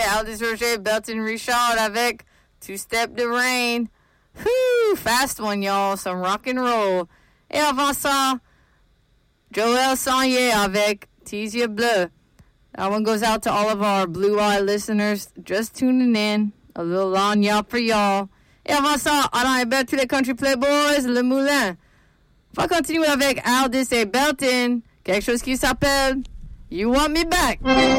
Aldis Roger, Belton Richard avec Two Step de Rain. Whoo, fast one, y'all. Some rock and roll. Et avant ça, Joël Sanier avec Teasia Bleu. That one goes out to all of our Blue Eye listeners just tuning in. A little on y'all for y'all. Et avant ça, Alain Hébert, tous les Country Playboys, Le Moulin. On va continuer avec Aldis et Belton. Quelque chose qui s'appelle You Want Me Back.